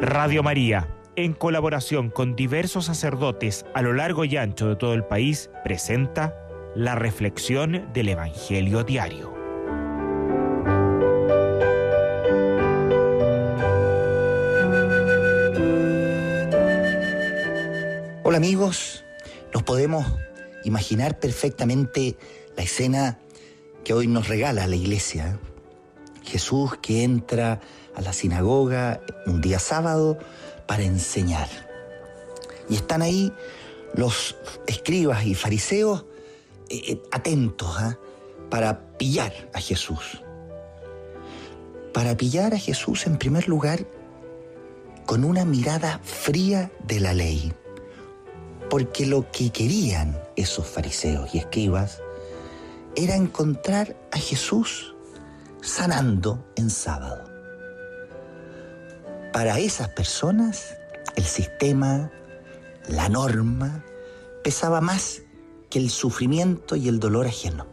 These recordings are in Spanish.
Radio María, en colaboración con diversos sacerdotes a lo largo y ancho de todo el país, presenta la reflexión del Evangelio diario. Hola amigos, nos podemos imaginar perfectamente la escena que hoy nos regala la iglesia. Jesús que entra a la sinagoga un día sábado para enseñar. Y están ahí los escribas y fariseos atentos para pillar a Jesús. Para pillar a Jesús en primer lugar con una mirada fría de la ley. Porque lo que querían esos fariseos y escribas era encontrar a Jesús sanando en sábado. Para esas personas, el sistema, la norma, pesaba más que el sufrimiento y el dolor ajeno.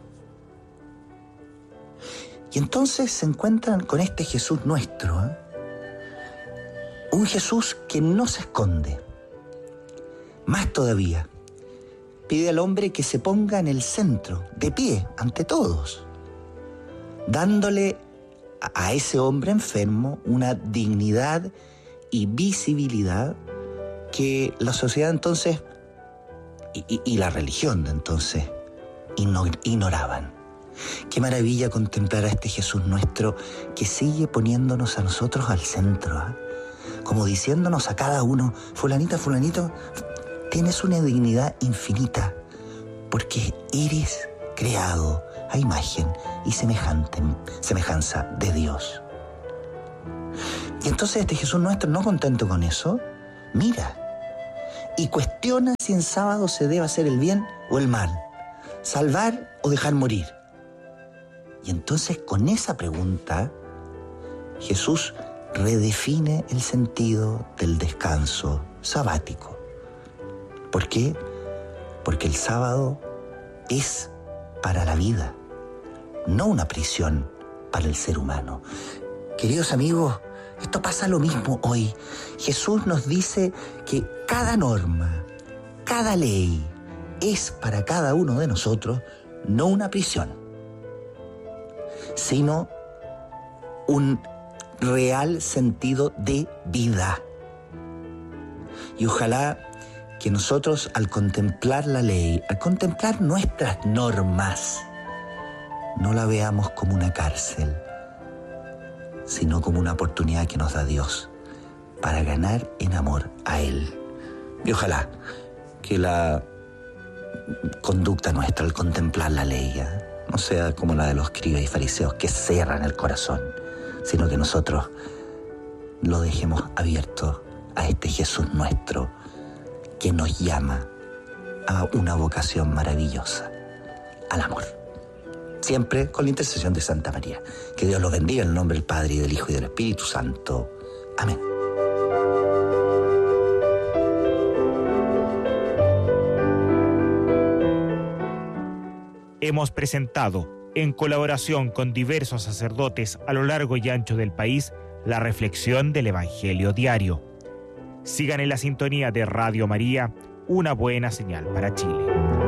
Y entonces se encuentran con este Jesús nuestro, un Jesús que no se esconde. Más todavía, pide al hombre que se ponga en el centro, de pie, ante todos, dándole a ese hombre enfermo una dignidad y visibilidad que la sociedad entonces y la religión de entonces ignoraban. Qué maravilla contemplar a este Jesús nuestro que sigue poniéndonos a nosotros al centro, como diciéndonos a cada uno: fulanita, fulanito, tienes una dignidad infinita porque eres creado a imagen y semejanza de Dios. Y entonces este Jesús nuestro, no contento con eso, mira y cuestiona si en sábado se debe hacer el bien o el mal, salvar o dejar morir. Y entonces con esa pregunta Jesús redefine el sentido del descanso sabático. ¿Por qué? Porque el sábado es para la vida, no una prisión para el ser humano. Queridos amigos, esto pasa lo mismo hoy. Jesús nos dice que cada norma, cada ley es para cada uno de nosotros no una prisión, sino un real sentido de vida. Y ojalá que nosotros al contemplar la ley, al contemplar nuestras normas, no la veamos como una cárcel, sino como una oportunidad que nos da Dios para ganar en amor a Él. Y ojalá que la conducta nuestra al contemplar la ley no sea como la de los escribas y fariseos que cierran el corazón, sino que nosotros lo dejemos abierto a este Jesús nuestro que nos llama a una vocación maravillosa, al amor. Siempre con la intercesión de Santa María. Que Dios los bendiga en el nombre del Padre, y del Hijo, y del Espíritu Santo. Amén. Hemos presentado, en colaboración con diversos sacerdotes a lo largo y ancho del país, la reflexión del Evangelio diario. Sigan en la sintonía de Radio María, una buena señal para Chile.